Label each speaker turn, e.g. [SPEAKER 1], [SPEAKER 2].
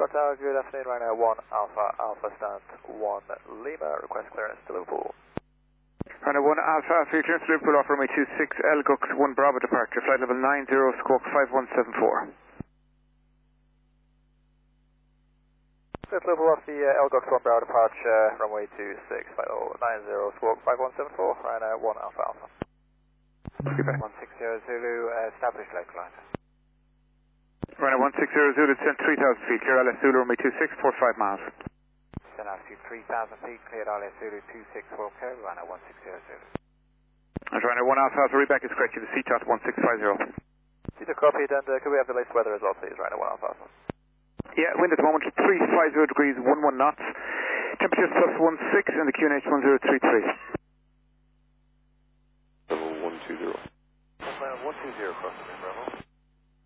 [SPEAKER 1] Tower, good afternoon, Ryanair 1 Alpha, Alpha stand 1 Lima, request clearance to Liverpool.
[SPEAKER 2] Ryanair 1 Alpha, Alpha, your clearance to Liverpool, offer me 26 Elgux 1 Bravo departure, flight level 90 stroke 5174.
[SPEAKER 1] Liverpool off the Elgux 1 Bravo departure, runway 26, flight level 90 stroke 5174, Ryanair 1 Alpha, Alpha.
[SPEAKER 2] Goodbye.
[SPEAKER 1] 160 Zulu, established local line.
[SPEAKER 2] Ryanair 160 Zulu, descent 3000 feet, clear LS Zulu, runway 26, 45 miles.
[SPEAKER 1] Descent altitude 3000 feet, cleared LS Zulu 264, clear, Ryanair 160 Zulu.
[SPEAKER 2] That's Ryanair 1 Alpha, Alpha, read back is correct, you have a CTOT 1650.
[SPEAKER 1] Either copied, and could we have the latest weather as well, please, Ryanair 1 Alpha, Alpha.
[SPEAKER 2] Yeah, wind at the moment 350 degrees, 11 knots. Temperatures plus 16 and the QNH 1033.
[SPEAKER 3] Level 120.
[SPEAKER 1] 120 across the Bravo.